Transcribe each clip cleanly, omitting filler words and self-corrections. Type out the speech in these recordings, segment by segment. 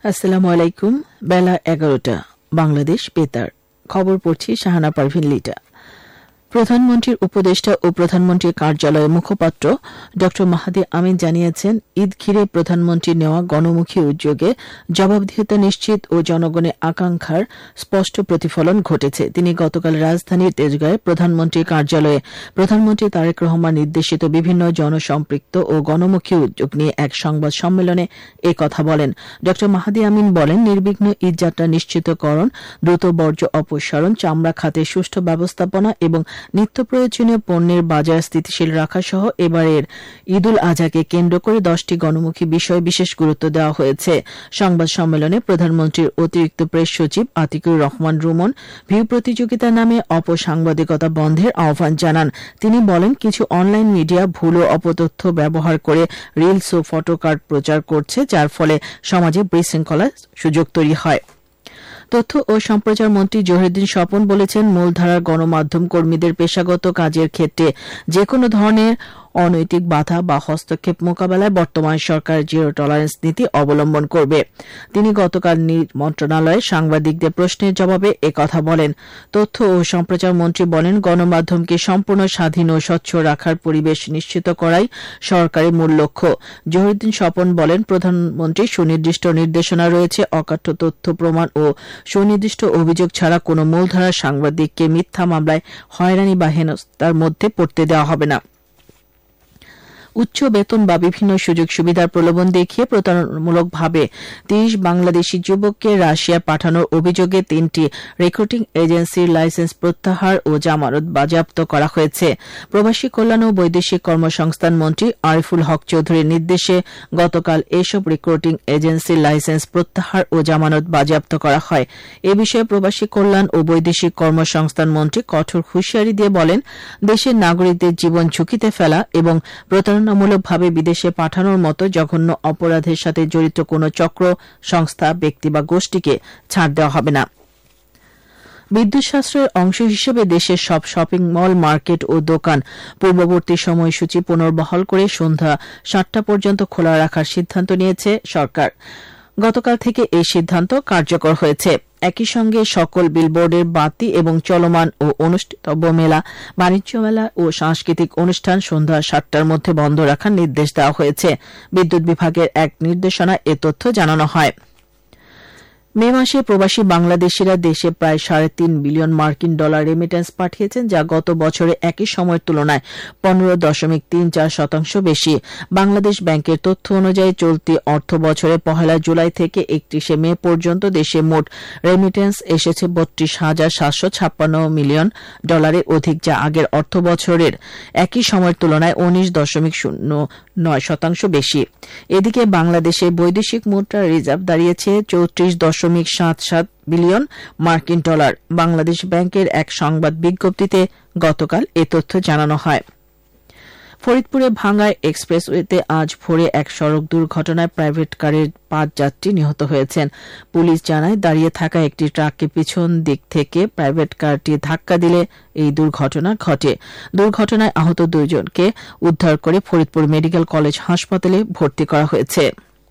আসসালামু আলাইকুম। বেলা 11টা বাংলাদেশ বেতার খবর পড়ছি শাহানা পারভিন লিটা। প্রধানমন্ত্রীর উপদেষ্টা ও প্রধানমন্ত্রীর কার্যালয়ের মুখপাত্র ড মাহাদি আমিন জানিয়েছেন, ঈদ ঘিরে প্রধানমন্ত্রীর নেওয়া গণমুখী উদ্যোগে জবাবদিহিতা নিশ্চিত ও জনগণের আকাঙ্ক্ষার স্পষ্ট প্রতিফলন ঘটেছে। তিনি গতকাল রাজধানীর তেজগাঁয়ে প্রধানমন্ত্রীর কার্যালয়ে প্রধানমন্ত্রী তারেক রহমান নির্দেশিত বিভিন্ন জনসম্পৃক্ত ও গণমুখী উদ্যোগ নিয়ে এক সংবাদ সম্মেলনে এ কথা বলেন। ড মাহাদি আমিন বলেন, নির্বিঘ্ন ঈদযাত্রা নিশ্চিতকরণ, দ্রুত বর্জ্য অপসারণ, চামড়া খাতের সুষ্ঠু ব্যবস্থাপনা এবং নিত্য প্রয়োজনীয় পণ্যের বাজার স্থিতিশীল রাখা সহ এবারের ঈদুল আজহাকে কেন্দ্র করে 10টি গণমুখী বিষয়ে বিশেষ গুরুত্ব দেওয়া হয়েছে। সংবাদ সম্মেলনে প্রধানমন্ত্রীর অতিরিক্ত প্রেস সচিব আতিকুর রহমান রুমন ভিউ প্রতিযোগিতা নামে অপসাংবাদিকতা বন্ধের আহ্বান জানান। তিনি বলেন, কিছু অনলাইন মিডিয়া ভুল ও অপতথ্য ব্যবহার করে রিলস ও ফটোকার্ড প্রচার করছে, যার ফলে সমাজে বিশৃঙ্খলার সুযোগ তৈরি হয়। তথ্য ও সম্প্রচার মন্ত্রী জহিরুদ্দিন স্বপন বলেছেন, মূলধারার গণমাধ্যম কর্মীদের পেশাগত কাজের ক্ষেত্রে যেকোনো ধরনের অনৈতিক বাধা বা হস্তক্ষেপ মোকাবেলায় বর্তমান সরকার জিরো টলারেন্স নীতি অবলম্বন করবে। তিনি গতকাল মন্ত্রণালয়ে সাংবাদিকদের প্রশ্নের জবাবে একথা বলেন। তথ্য ও সম্প্রচার মন্ত্রী বলেন, গণমাধ্যমকে সম্পূর্ণ স্বাধীন ও স্বচ্ছ রাখার পরিবেশ নিশ্চিত করাই সরকারের মূল লক্ষ্য। জহিরুদ্দিন স্বপন বলেন, প্রধানমন্ত্রীর সুনির্দিষ্ট নির্দেশনা রয়েছে, অকাট্য তথ্য প্রমাণ ও সুনির্দিষ্ট অভিযোগ ছাড়া কোনো মূলধারার সাংবাদিককে মিথ্যা মামলায় হয়রানি বা হেনস্থার মধ্যে পড়তে দেওয়া হবে না। উচ্চ বেতন বা বিভিন্ন সুযোগ সুবিধার প্রলোভন দেখিয়ে প্রতারণামূলকভাবে 30 বাংলাদেশি যুবককে রাশিয়া পাঠানোর অভিযোগে 3টি রিক্রুটিং এজেন্সির লাইসেন্স প্রত্যাহার ও জামানত বাজেয়াপ্ত করা হয়েছে। প্রবাসী কল্যাণ ও বৈদেশিক কর্মসংস্থান মন্ত্রী আরিফুল হক চৌধুরীর নির্দেশে গতকাল এসব রিক্রুটিং এজেন্সির লাইসেন্স প্রত্যাহার ও জামানত বাজেয়াপ্ত করা হয়। এ বিষয়ে প্রবাসী কল্যাণ ও বৈদেশিক কর্মসংস্থান মন্ত্রী কঠোর হুঁশিয়ারি দিয়ে বলেন, দেশের নাগরিকদের জীবন ঝুঁকিতে ফেলা এবং প্রতারণামূলকভাবে বিদেশে পাঠানোর মতো জঘন্য অপরাধের সাথে জড়িত কোনো চক্র, সংস্থা, ব্যক্তি বা গোষ্ঠীকে ছাড় দেওয়া হবে না। বিদ্যুৎ সাশ্রয়ের অংশ হিসেবে দেশের সব শপিং মল, মার্কেট ও দোকান পূর্ববর্তী সময়সূচি পুনর্বহাল করে সন্ধ্যা 7টা পর্যন্ত খোলা রাখার সিদ্ধান্ত নিয়েছে সরকার। গতকাল থেকে এই সিদ্ধান্ত কার্যকর হয়েছে। একই সঙ্গে সকল বিলবোর্ডের বাতি এবং চলমান ও অনুষ্ঠিতব্য মেলা, বাণিজ্য মেলা ও সাংস্কৃতিক অনুষ্ঠান সন্ধ্যা 7টার মধ্যে বন্ধ রাখার নির্দেশ দেওয়া হয়েছে। বিদ্যুৎ বিভাগের এক নির্দেশনায় এ তথ্য জানানো হয়। মে মাসে প্রবাসী বাংলাদেশিরা দেশে প্রায় $3.5 বিলিয়ন মার্কিন ডলার রেমিটেন্স পাঠিয়েছেন, যা গত বছরে একই সময়ের তুলনায় 15.34% বেশি। বাংলাদেশ ব্যাংকের তথ্য অনুযায়ী চলতি অর্থ বছরের 1 জুলাই থেকে 31 মে পর্যন্ত দেশে মোট রেমিটেন্স এসেছে $32,756 মিলিয়ন ডলারের অধিক, যা আগের অর্থ বছরের একই সময়ের তুলনায় 19.09% বেশি। এদিকে বাংলাদেশে বৈদেশিক মুদ্রা রিজার্ভ দাঁড়িয়েছে 34.77 বিলিয়ন মার্কিন ডলার। বাংলাদেশ ব্যাংকের এক সংবাদ বিজ্ঞপ্তিতে গতকাল এ তথ্য জানানো হয়। ফরিদপুরে ভাঙ্গায় এক্সপ্রেসওয়েতে আজ ভোরে এক সড়ক দুর্ঘটনায় প্রাইভেট কারের 5 যাত্রী নিহত হয়েছেন। পুলিশ জানায়, দাঁড়িয়ে থাকা একটি ট্রাককে পিছন দিক থেকে প্রাইভেট কারটি ধাক্কা দিলে এই দুর্ঘটনা ঘটে। দুর্ঘটনায় আহত 2 জনকে উদ্ধার করে ফরিদপুর মেডিকেল কলেজ হাসপাতালে ভর্তি করা হয়েছে।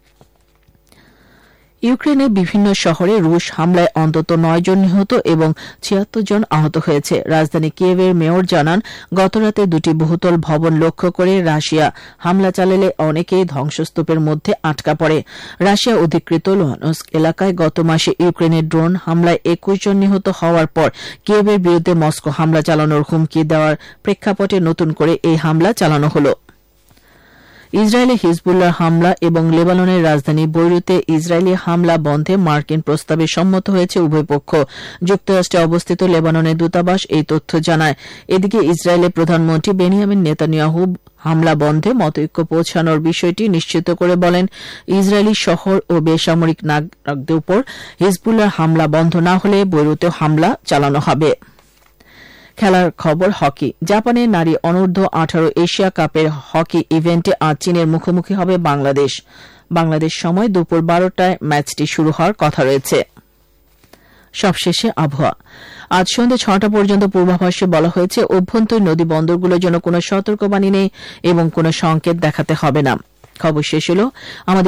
ইউক্রেনের বিভিন্ন শহরে রুশ হামলায় অন্তত 9 জন নিহত এবং 76 জন আহত হয়েছে। রাজধানী কিয়েভের মেয়র জানান, গতরাতে 2টি বহুতল ভবন লক্ষ্য করে রাশিয়া হামলা চালালে অনেকেই ধ্বংসস্তূপের মধ্যে আটকা পড়ে। রাশিয়া অধিকৃত লুহানস্ক এলাকায় গত মাসে ইউক্রেনের ড্রোন হামলায় 21 জন নিহত হওয়ার পর কিয়েভের বিরুদ্ধে মস্কো হামলা চালানোর হুমকি দেওয়ার প্রেক্ষাপটে নতুন করে এই হামলা চালানো হল। ইসরায়েলে হিজবুল্লাহর হামলা এবং লেবাননের রাজধানী বৈরুতে ইসরায়েলি হামলা বন্ধে মার্কিন প্রস্তাবে সম্মত হয়েছে উভয় পক্ষ। যুক্তরাষ্ট্রে অবস্থিত লেবাননের দূতাবাস এই তথ্য জানায়। এদিকে ইসরায়েলের প্রধানমন্ত্রী বেনিয়ামিন নেতানিয়াহু হামলা বন্ধে মতৈক্য পৌঁছানোর বিষয়টি নিশ্চিত করে বলেন, ইসরায়েলি শহর ও বেসামরিক নাগরিকদের উপর হিজবুল্লাহর হামলা বন্ধ না হলে বৈরুতেও হামলা চালানো হবে। খেলার খবর, হকি। জাপানের নারী অনূর্ধ্ব 18 এশিয়া কাপের হকি ইভেন্টে আজ চীনের মুখোমুখি হবে বাংলাদেশ সময় দুপুর 12টায় ম্যাচটি শুরু হওয়ার কথা রয়েছে। সবশেষে আবহাওয়া। আজ সন্ধ্যে 6টা পর্যন্ত পূর্বাভাসে বলা হয়েছে, অভ্যন্তরীণ নদী বন্দরগুলোর জন্য কোনো সতর্কবাণী নেই এবং কোনো সংকেত দেখাতে হবে না। খবর শেষ হল। আমাদের